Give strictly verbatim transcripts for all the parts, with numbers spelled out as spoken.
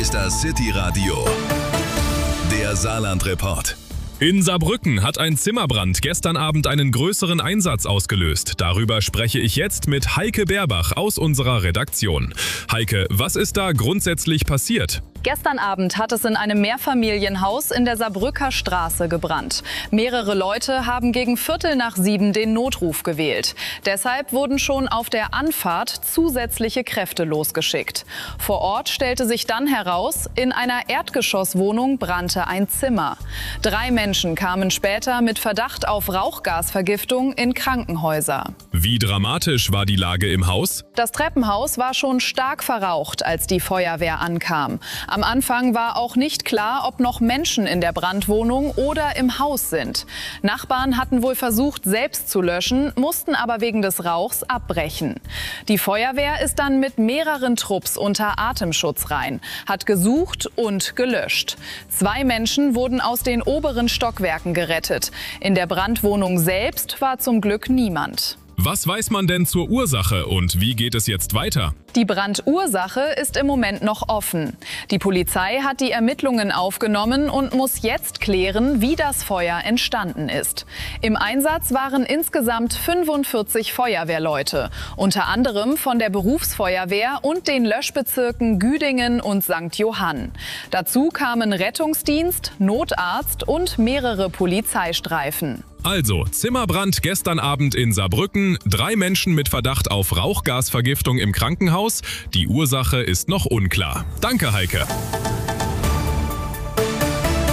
ist das City Radio, der Saarland-Report. In Saarbrücken hat ein Zimmerbrand gestern Abend einen größeren Einsatz ausgelöst. Darüber spreche ich jetzt mit Heike Berbach aus unserer Redaktion. Heike, was ist da grundsätzlich passiert? Gestern Abend hat es in einem Mehrfamilienhaus in der Saarbrücker Straße gebrannt. Mehrere Leute haben gegen Viertel nach sieben den Notruf gewählt. Deshalb wurden schon auf der Anfahrt zusätzliche Kräfte losgeschickt. Vor Ort stellte sich dann heraus, in einer Erdgeschosswohnung brannte ein Zimmer. Drei Menschen kamen später mit Verdacht auf Rauchgasvergiftung in Krankenhäuser. Wie dramatisch war die Lage im Haus? Das Treppenhaus war schon stark verraucht, als die Feuerwehr ankam. Am Anfang war auch nicht klar, ob noch Menschen in der Brandwohnung oder im Haus sind. Nachbarn hatten wohl versucht, selbst zu löschen, mussten aber wegen des Rauchs abbrechen. Die Feuerwehr ist dann mit mehreren Trupps unter Atemschutz rein, hat gesucht und gelöscht. Zwei Menschen wurden aus den oberen Stockwerken gerettet. In der Brandwohnung selbst war zum Glück niemand. Was weiß man denn zur Ursache und wie geht es jetzt weiter? Die Brandursache ist im Moment noch offen. Die Polizei hat die Ermittlungen aufgenommen und muss jetzt klären, wie das Feuer entstanden ist. Im Einsatz waren insgesamt fünfundvierzig Feuerwehrleute, unter anderem von der Berufsfeuerwehr und den Löschbezirken Güdingen und Sankt Johann. Dazu kamen Rettungsdienst, Notarzt und mehrere Polizeistreifen. Also, Zimmerbrand gestern Abend in Saarbrücken, drei Menschen mit Verdacht auf Rauchgasvergiftung im Krankenhaus. Die Ursache ist noch unklar. Danke, Heike.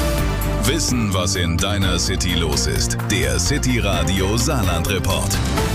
Wissen, was in deiner City los ist. Der City Radio Saarland-Report.